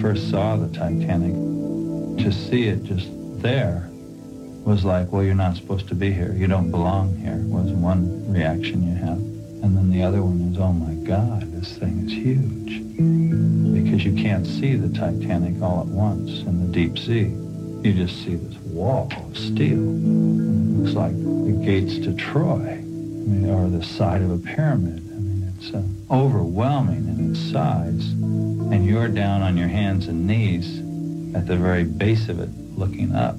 first saw the Titanic, to see it just there was like, well, you're not supposed to be here. You don't belong here, was one reaction you have. And then the other one is, oh my God, this thing is huge. Because you can't see the Titanic all at once in the deep sea. You just see this wall of steel. And it looks like the gates to Troy, or the side of a pyramid. It's overwhelming in its size. And you're down on your hands and knees at the very base of it, looking up.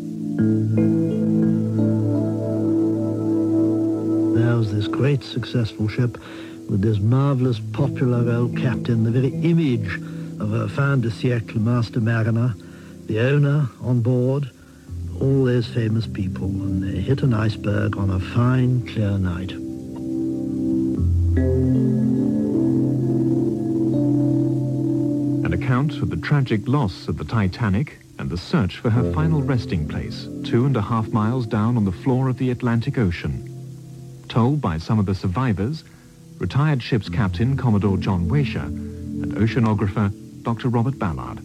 There was this great successful ship with this marvelous popular old captain, the very image of a fin de siècle master mariner, the owner on board, all those famous people, and they hit an iceberg on a fine, clear night. An account of the tragic loss of the Titanic and the search for her final resting place, 2.5 miles down on the floor of the Atlantic Ocean. Told by some of the survivors, retired ship's captain Commodore John Waysher and oceanographer Dr. Robert Ballard.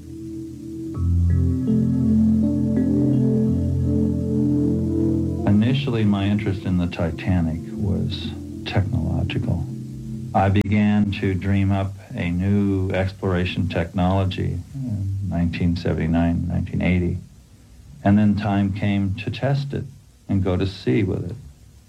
Initially, my interest in the Titanic was technological. I began to dream up a new exploration technology in 1979, 1980. And then time came to test it and go to sea with it.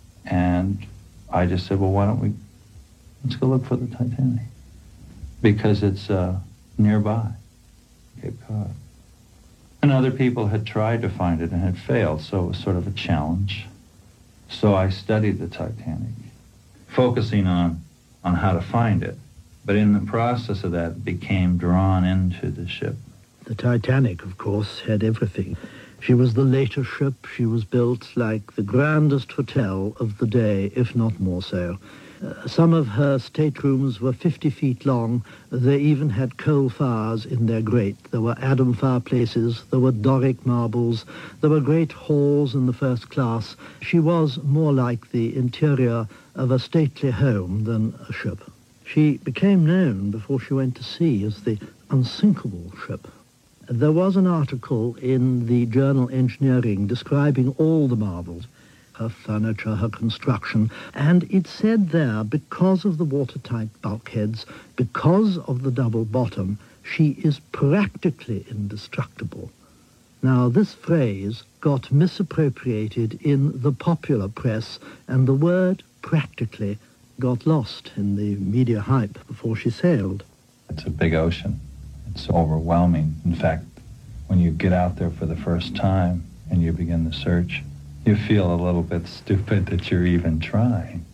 And I just said, well, let's go look for the Titanic. Because it's nearby, Cape Cod. And other people had tried to find it and had failed, so it was sort of a challenge. So I studied the Titanic, focusing on how to find it. But in the process of that, became drawn into the ship. The Titanic, of course, had everything. She was the latest ship. She was built like the grandest hotel of the day, if not more so. Some of her staterooms were 50 feet long. They even had coal fires in their grate. There were Adam fireplaces. There were Doric marbles. There were great halls in the first class. She was more like the interior of a stately home than a ship. She became known before she went to sea as the unsinkable ship. There was an article in the journal Engineering describing all the marvels, her furniture, her construction, and it said there, because of the watertight bulkheads, because of the double bottom, she is practically indestructible. Now, this phrase got misappropriated in the popular press, and the word practically got lost in the media hype before she sailed. It's a big ocean. It's overwhelming. In fact, when you get out there for the first time and you begin the search, you feel a little bit stupid that you're even trying.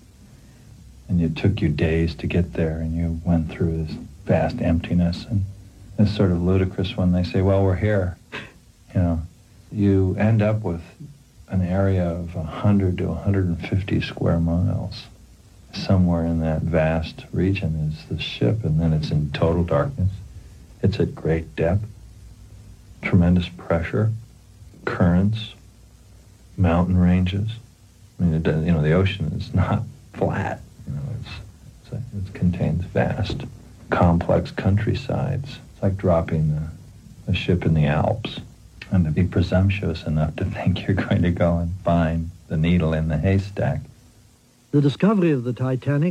And it took you days to get there, and you went through this vast emptiness. And it's sort of ludicrous when they say, well, we're here. You know, you end up with an area of 100 to 150 square miles. Somewhere in that vast region is the ship, and then it's in total darkness. It's at great depth, tremendous pressure, currents, mountain ranges. I mean, the ocean is not flat. It contains vast, complex countrysides. It's like dropping a ship in the Alps. And to be presumptuous enough to think you're going to go and find the needle in the haystack. The discovery of the Titanic,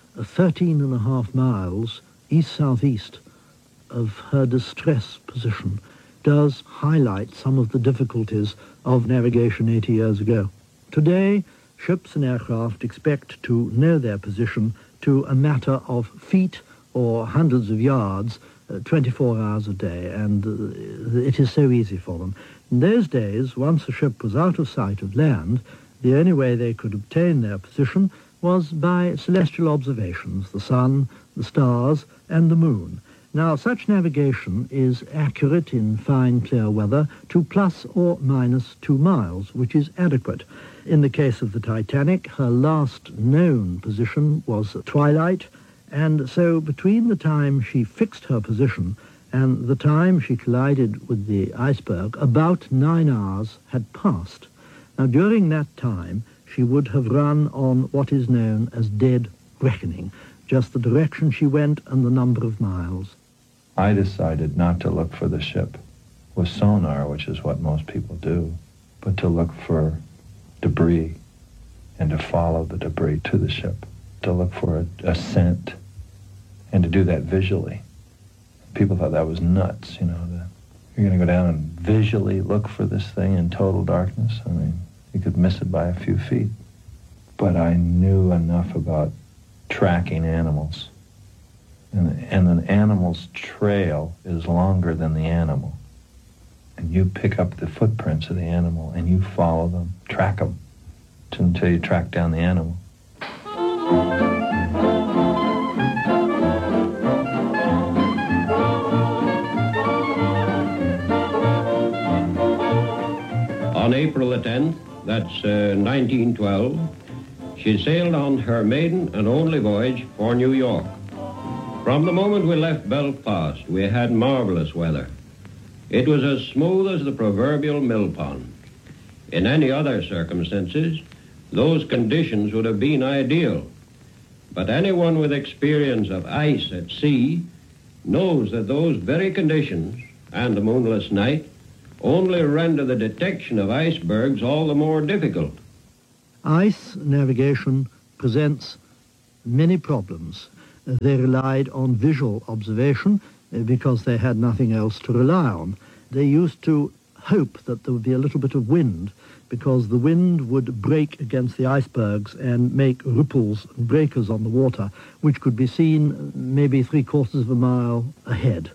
13.5 miles east-southeast of her distress position, does highlight some of the difficulties of navigation 80 years ago. Today, ships and aircraft expect to know their position to a matter of feet or hundreds of yards 24 hours a day, and it is so easy for them. In those days, once a ship was out of sight of land, the only way they could obtain their position was by celestial observations, the sun, the stars, and the moon. Now, such navigation is accurate in fine, clear weather to plus or minus 2 miles, which is adequate. In the case of the Titanic, her last known position was twilight, and so between the time she fixed her position and the time she collided with the iceberg, about 9 hours had passed. Now, during that time, she would have run on what is known as dead reckoning, just the direction she went and the number of miles. I decided not to look for the ship with sonar, which is what most people do, but to look for debris and to follow the debris to the ship, to look for a scent, and to do that visually. People thought that was nuts, you know, that you're going to go down and visually look for this thing in total darkness. I mean, you could miss it by a few feet. But I knew enough about tracking animals. And an animal's trail is longer than the animal. And you pick up the footprints of the animal and you follow them, track them, until you track down the animal. On April the 10th, that's 1912, she sailed on her maiden and only voyage for New York. From the moment we left Belfast, we had marvelous weather. It was as smooth as the proverbial mill pond. In any other circumstances, those conditions would have been ideal. But anyone with experience of ice at sea knows that those very conditions, and the moonless night, only render the detection of icebergs all the more difficult. Ice navigation presents many problems. They relied on visual observation because they had nothing else to rely on. They used to hope that there would be a little bit of wind because the wind would break against the icebergs and make ripples and breakers on the water, which could be seen maybe 3/4 of a mile ahead.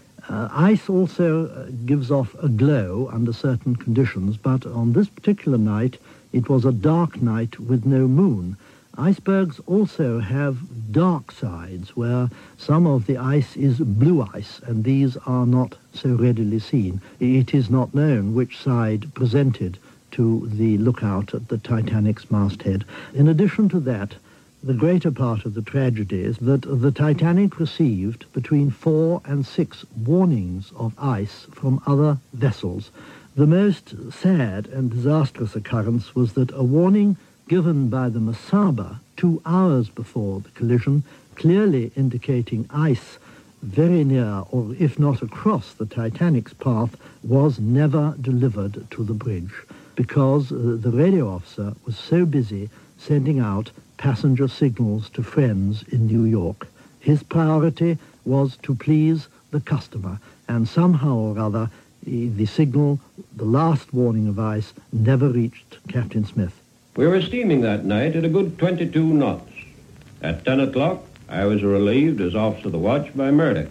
Ice also gives off a glow under certain conditions, but on this particular night, it was a dark night with no moon. Icebergs also have dark sides where some of the ice is blue ice, and these are not so readily seen. It is not known which side presented to the lookout at the Titanic's masthead. In addition to that, the greater part of the tragedy is that the Titanic received between 4 and 6 warnings of ice from other vessels. The most sad and disastrous occurrence was that a warning given by the Mesaba 2 hours before the collision, clearly indicating ice very near, or if not across, the Titanic's path, was never delivered to the bridge because the radio officer was so busy sending out passenger signals to friends in New York. His priority was to please the customer, and somehow or other, the signal, the last warning of ice, never reached Captain Smith. We were steaming that night at a good 22 knots. At 10 o'clock, I was relieved as officer of the watch by Murdoch.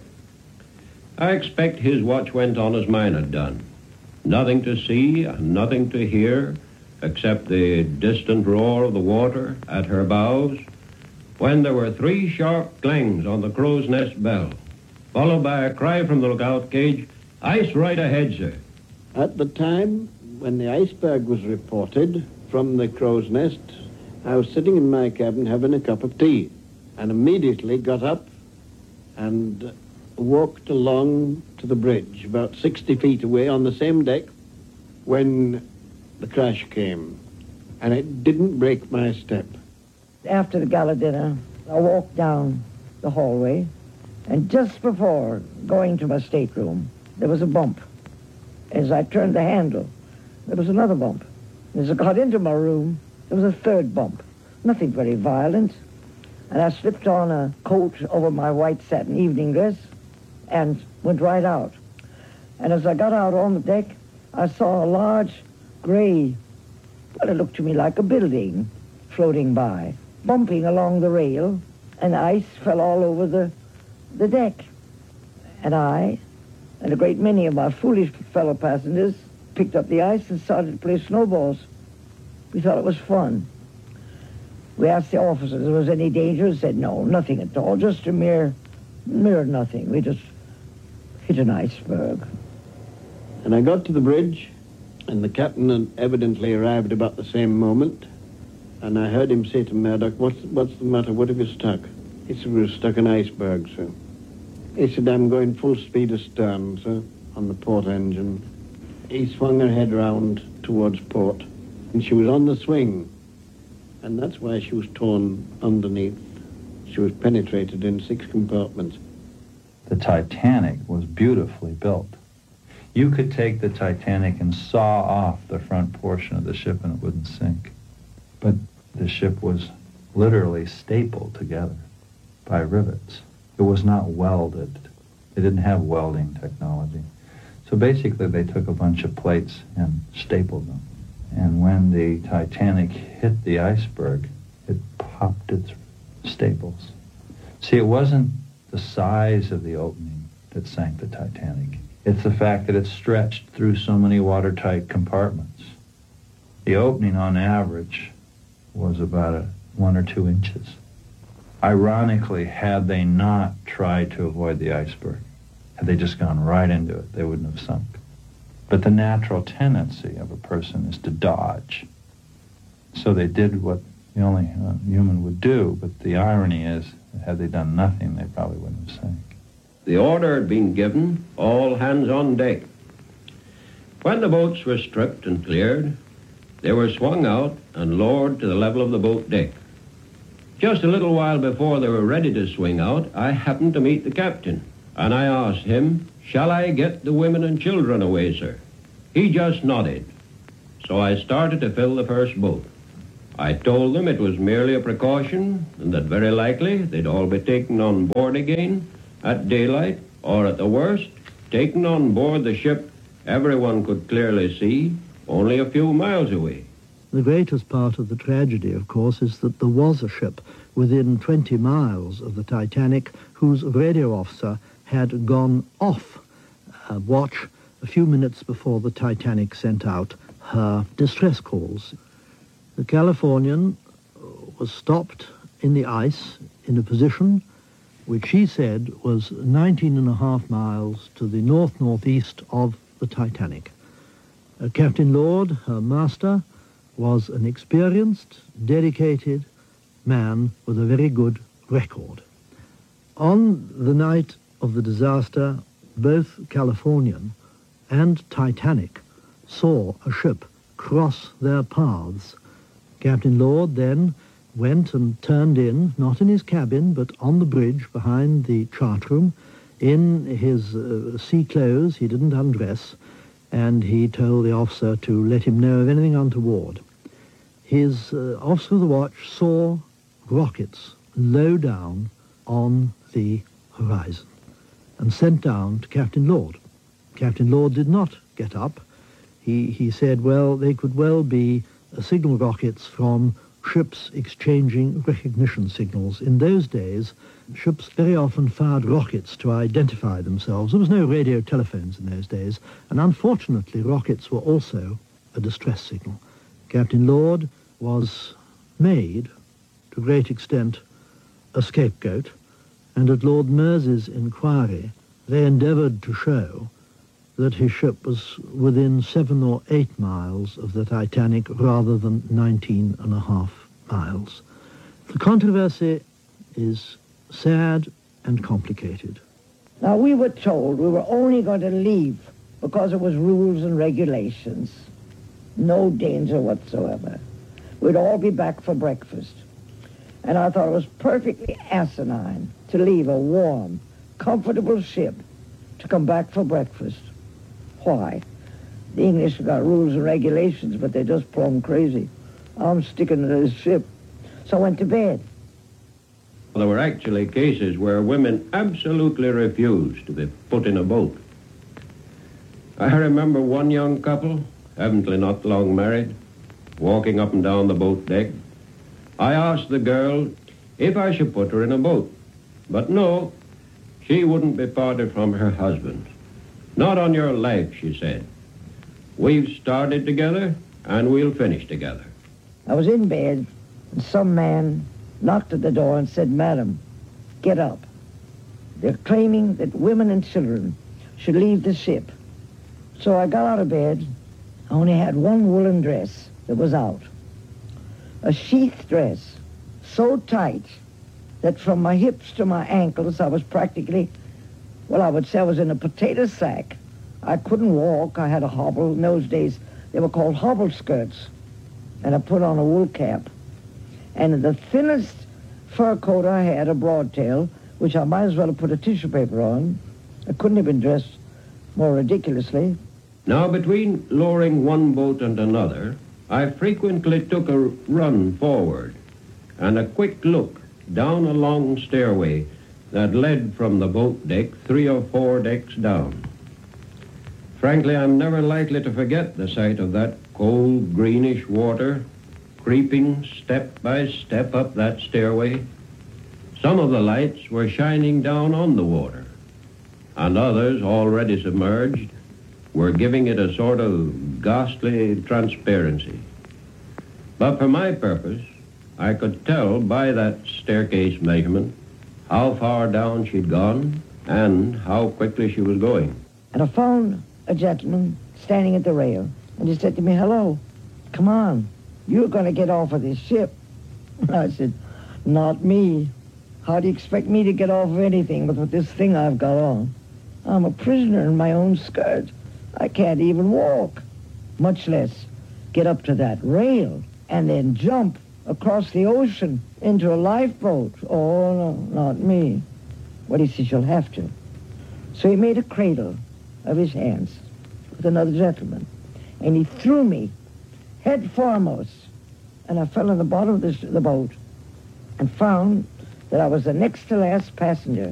I expect his watch went on as mine had done. Nothing to see and nothing to hear except the distant roar of the water at her bows, when there were 3 sharp clangs on the crow's nest bell, followed by a cry from the lookout cage, "Ice right ahead, sir." At the time when the iceberg was reported from the crow's nest, I was sitting in my cabin having a cup of tea, and immediately got up and walked along to the bridge, about 60 feet away on the same deck, when the crash came, and it didn't break my step. After the gala dinner, I walked down the hallway, and just before going to my stateroom, there was a bump. As I turned the handle, there was another bump. As I got into my room, there was a third bump. Nothing very violent. And I slipped on a coat over my white satin evening dress and went right out. And as I got out on the deck, I saw a large gray, well, it looked to me like a building floating by, bumping along the rail, and ice fell all over the deck. And I, and a great many of my foolish fellow passengers, picked up the ice and started to play snowballs. We thought it was fun. We asked the officer if there was any danger. He said, no, nothing at all, just a mere nothing. We just hit an iceberg. And I got to the bridge, and the captain had evidently arrived about the same moment, and I heard him say to Murdoch, what's the matter? What have you stuck? He said, we're stuck in iceberg, sir. He said, I'm going full speed astern, sir, on the port engine. He swung her head round towards port, and she was on the swing, and that's why she was torn underneath. She was penetrated in 6 compartments. The Titanic was beautifully built. You could take the Titanic and saw off the front portion of the ship and it wouldn't sink. But the ship was literally stapled together by rivets. It was not welded. They didn't have welding technology. So basically they took a bunch of plates and stapled them. And when the Titanic hit the iceberg, it popped its staples. See, it wasn't the size of the opening that sank the Titanic. It's the fact that it stretched through so many watertight compartments. The opening, on average, was about 1 or 2 inches. Ironically, had they not tried to avoid the iceberg, had they just gone right into it, they wouldn't have sunk. But the natural tendency of a person is to dodge. So they did what the only human would do, but the irony is, had they done nothing, they probably wouldn't have sank. The order had been given, all hands on deck. When the boats were stripped and cleared, they were swung out and lowered to the level of the boat deck. Just a little while before they were ready to swing out, I happened to meet the captain, and I asked him, "Shall I get the women and children away, sir?" He just nodded. So I started to fill the first boat. I told them it was merely a precaution and that very likely they'd all be taken on board again at daylight, or at the worst, taken on board the ship everyone could clearly see, only a few miles away. The greatest part of the tragedy, of course, is that there was a ship within 20 miles of the Titanic whose radio officer had gone off watch a few minutes before the Titanic sent out her distress calls. The Californian was stopped in the ice in a position which she said was 19.5 miles to the north-northeast of the Titanic. Captain Lord, her master, was an experienced, dedicated man with a very good record. On the night of the disaster, both Californian and Titanic saw a ship cross their paths. Captain Lord then went and turned in, not in his cabin, but on the bridge behind the chart room, in his sea clothes. He didn't undress, and he told the officer to let him know of anything untoward. His officer of the watch saw rockets low down on the horizon and sent down to Captain Lord. Captain Lord did not get up. He said, well, they could well be signal rockets from ships exchanging recognition signals. In those days, ships very often fired rockets to identify themselves. There was no radio telephones in those days, and unfortunately rockets were also a distress signal. Captain Lord was made, to a great extent, a scapegoat, and at Lord Mersey's inquiry, they endeavoured to show that his ship was within 7 or 8 miles of the Titanic rather than 19.5 miles. The controversy is sad and complicated. Now, we were told we were only going to leave because it was rules and regulations. No danger whatsoever. We'd all be back for breakfast. And I thought it was perfectly asinine to leave a warm, comfortable ship to come back for breakfast. Why? The English have got rules and regulations, but they're just plumb crazy. I'm sticking to this ship. So I went to bed. There were actually cases where women absolutely refused to be put in a boat. I remember one young couple, evidently not long married, walking up and down the boat deck. I asked the girl if I should put her in a boat, but no, she wouldn't be parted from her husband. Not on your life, she said. We've started together, and we'll finish together. I was in bed, and some man knocked at the door and said, "Madam, get up. They're claiming that women and children should leave the ship." So I got out of bed. I only had one woolen dress that was out. A sheath dress, so tight that from my hips to my ankles I was practically, well, I would say I was in a potato sack. I couldn't walk. I had a hobble. In those days, they were called hobble skirts. And I put on a wool cap. And the thinnest fur coat I had, a broadtail, which I might as well have put a tissue paper on. I couldn't have been dressed more ridiculously. Now, between lowering one boat and another, I frequently took a run forward and a quick look down a long stairway that led from the boat deck 3 or 4 decks down. Frankly, I'm never likely to forget the sight of that cold, greenish water creeping step by step up that stairway. Some of the lights were shining down on the water, and others, already submerged, were giving it a sort of ghastly transparency. But for my purpose, I could tell by that staircase measurement how far down she'd gone and how quickly she was going. And I found a gentleman standing at the rail, and he said to me, "Hello, come on, you're going to get off of this ship." I said, "Not me. How do you expect me to get off of anything with this thing I've got on? I'm a prisoner in my own skirt. I can't even walk, much less get up to that rail and then jump across the ocean into a lifeboat. Oh, no, not me." Well, he said, "You'll have to." So he made a cradle of his hands with another gentleman, and he threw me head foremost, and I fell in the bottom of the boat and found that I was the next to last passenger.